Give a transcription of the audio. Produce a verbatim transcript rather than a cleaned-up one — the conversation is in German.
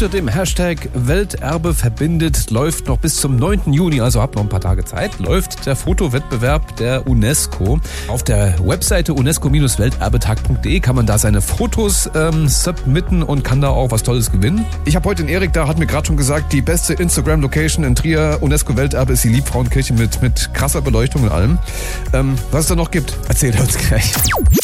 unter dem Hashtag Welterbe verbindet läuft noch bis zum neunten Juni, also habt noch ein paar Tage Zeit, läuft der Fotowettbewerb der UNESCO. Auf der Webseite unesco Bindestrich welterbetag punkt de kann man da seine Fotos ähm, submitten und kann da auch was Tolles gewinnen. Ich habe heute den Erik da, hat mir gerade schon gesagt, die beste Instagram-Location in Trier, UNESCO-Welterbe, ist die Liebfrauenkirche mit, mit krasser Beleuchtung und allem. Ähm, was es da noch gibt, erzählt er uns gleich.